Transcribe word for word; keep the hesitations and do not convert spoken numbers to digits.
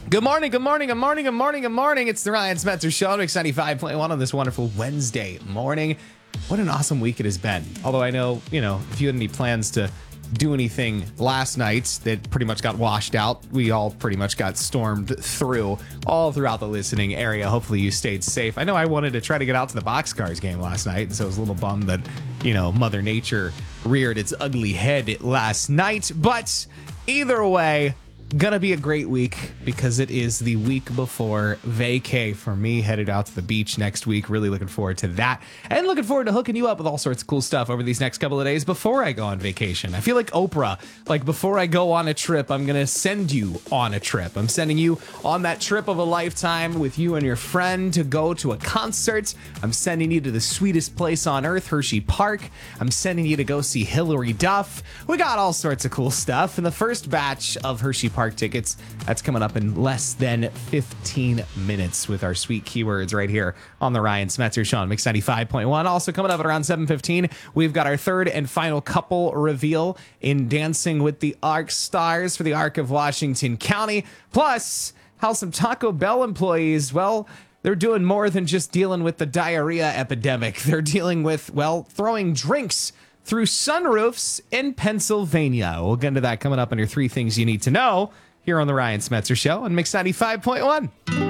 Good morning, good morning, good morning, good morning, good morning. It's the Ryan Smetzer Show on Mix ninety-five point one on this wonderful Wednesday morning. What an awesome week it has been. Although I know, you know, if you had any plans to do anything last night that pretty much got washed out, we all pretty much got stormed through all throughout the listening area. Hopefully you stayed safe. I know I wanted to try to get out to the Boxcars game last night, so I was a little bummed that, you know, Mother Nature reared its ugly head last night. But either way, gonna be a great week because it is the week before vacay for me, headed out to the beach next week. Really looking forward to that and looking forward to hooking you up with all sorts of cool stuff over these next couple of days before I go on vacation. I feel like Oprah, like before I go on a trip, I'm gonna send you on a trip. I'm sending you on that trip of a lifetime with you and your friend to go to a concert. I'm sending you to the sweetest place on earth, Hershey Park. I'm sending you to go see Hillary Duff. We got all sorts of cool stuff. And the first batch of Hershey Park tickets, that's coming up in less than fifteen minutes with our sweet keywords right here on the Ryan Smetzer Show on Mix ninety-five point one. Also coming up at around seven fifteen, we've got our third and final couple reveal in Dancing with the Arc Stars for the Arc of Washington County. Plus, how some Taco Bell employees, well, they're doing more than just dealing with the diarrhea epidemic. They're dealing with, well, throwing drinks through sunroofs in Pennsylvania. We'll get into that coming up on your three things you need to know here on the Ryan Smetzer Show on Mix ninety-five point one.